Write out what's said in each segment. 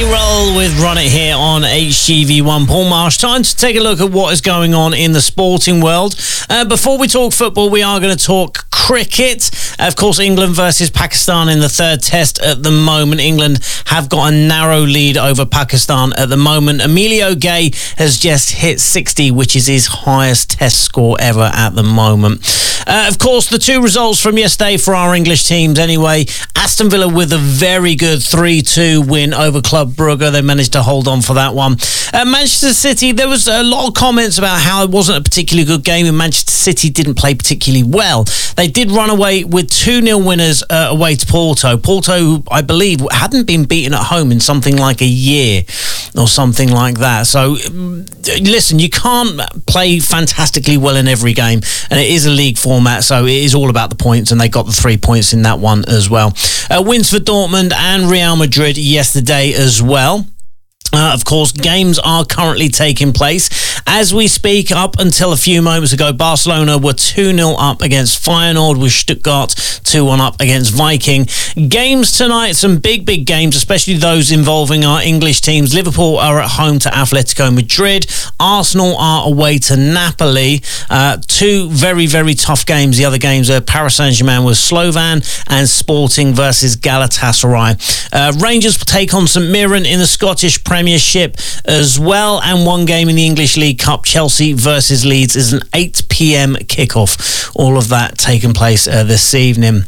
Roll with Run It here on HGV1. Paul Marsh, time to take a look at what is going on in the sporting world. Before we talk football, we are going to talk cricket. Of course, England versus Pakistan in the third test at the moment. England have got a narrow lead over Pakistan at the moment. Emilio Gay has just hit 60, which is his highest test score ever at the moment. Of course, the two results from yesterday for our English teams anyway. Aston Villa with a very good 3-2 win over Club Brugge. They managed to hold on for that one. Manchester City, there was a lot of comments about how it wasn't a particularly good game and Manchester City didn't play particularly well. They did run away with 2-0 winners away to Porto. Porto, who I believe hadn't been beaten at home in something like a year or something like that. So, listen, you can't play fantastically well in every game, and it is a league format, so it is all about the points, and they got the 3 points in that one as well. Wins for Dortmund and Real Madrid yesterday as well. Of course, games are currently taking place. As we speak, up until a few moments ago, Barcelona were 2-0 up against Feyenoord, with Stuttgart 2-1 up against Viking. Games tonight, some big games, especially those involving our English teams. Liverpool are at home to Atletico Madrid. Arsenal are away to Napoli. Two very tough games. The other games are Paris Saint-Germain with Slovan and Sporting versus Galatasaray. Rangers take on St Mirren in the Scottish Premiership as well, and one game in the English League Cup, Chelsea versus Leeds, is an 8 p.m. kickoff. All of that taking place this evening.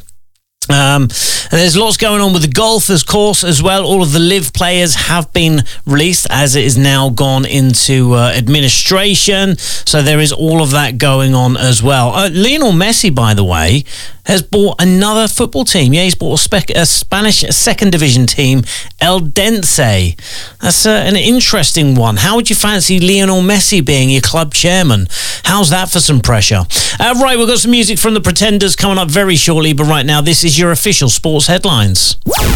There's lots going on with the golf, of course, as well. All of the live players have been released as it is now gone into administration. So there is all of that going on as well. Lionel Messi, by the way, has bought another football team. Yeah, he's bought a Spanish second division team, Eldense. That's an interesting one. How would you fancy Lionel Messi being your club chairman? How's that for some pressure? Right, we've got some music from the Pretenders coming up very shortly, but right now this is your official sports headlines.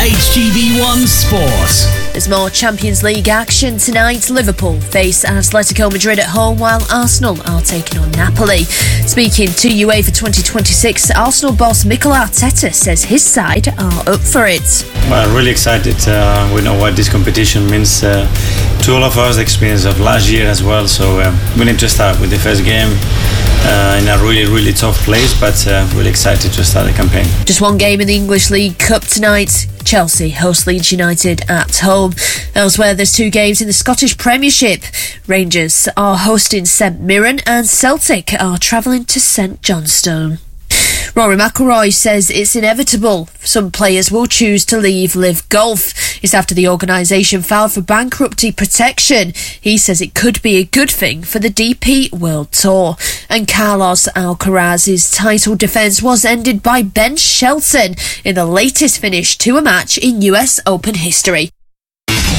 HGV1 Sport. There's more Champions League action tonight. Liverpool face Atletico Madrid at home, while Arsenal are taking on Napoli. Speaking to UEFA 2026, Arsenal boss Mikel Arteta says his side are up for it. Well, really excited. We know what this competition means to all of us, the experience of last year as well. So we need to start with the first game in a really tough place, but really excited to start the campaign. Just one game in the English League Cup tonight. Chelsea host Leeds United at home. Elsewhere, there's two games in the Scottish Premiership. Rangers are hosting St Mirren and Celtic are travelling to St Johnstone. Rory McIlroy says it's inevitable. Some players will choose to leave Live Golf. It's after the organisation filed for bankruptcy protection. He says it could be a good thing for the DP World Tour. And Carlos Alcaraz's title defence was ended by Ben Shelton in the latest finish to a match in US Open history.